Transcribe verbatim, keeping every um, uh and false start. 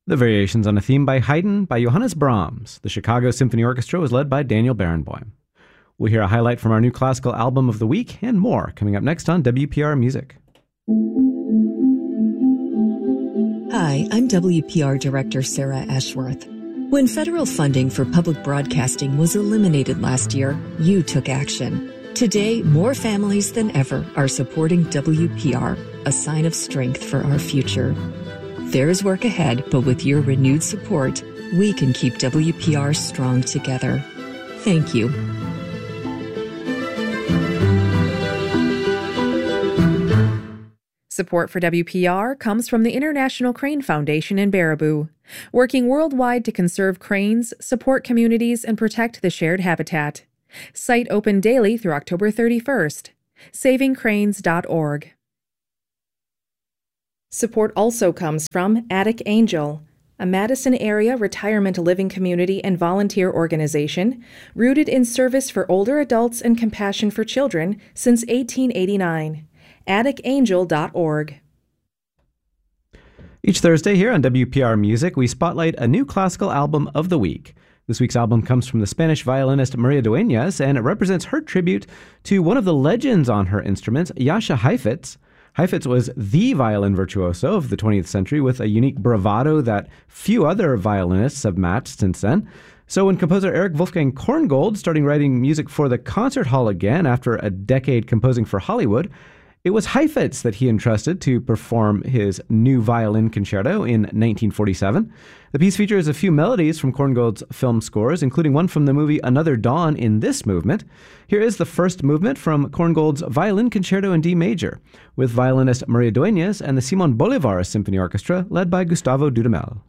The Variations on a Theme by Haydn by Johannes Brahms. The Chicago Symphony Orchestra was led by Daniel Barenboim. We'll hear a highlight from our new classical album of the week and more coming up next on W P R Music. Hi, I'm W P R Director Sarah Ashworth. When federal funding for public broadcasting was eliminated last year, you took action. Today, more families than ever are supporting W P R, a sign of strength for our future. There is work ahead, but with your renewed support, we can keep W P R strong together. Thank you. Support for W P R comes from the International Crane Foundation in Baraboo, working worldwide to conserve cranes, support communities, and protect the shared habitat. Site open daily through October thirty-first. saving cranes dot org. Support also comes from Attic Angel, a Madison area retirement living community and volunteer organization rooted in service for older adults and compassion for children since eighteen eighty-nine. attic angel dot org. Each Thursday here on W P R Music, we spotlight a new classical album of the week. This week's album comes from the Spanish violinist Maria Dueñas, and it represents her tribute to one of the legends on her instruments, Jascha Heifetz. Heifetz was the violin virtuoso of the twentieth century with a unique bravado that few other violinists have matched since then. So when composer Erich Wolfgang Korngold started writing music for the concert hall again after a decade composing for Hollywood, it was Heifetz that he entrusted to perform his new violin concerto in nineteen forty-seven. The piece features a few melodies from Korngold's film scores, including one from the movie Another Dawn in this movement. Here is the first movement from Korngold's Violin Concerto in D major, with violinist Maria Dueñas and the Simon Bolivar Symphony Orchestra, led by Gustavo Dudamel.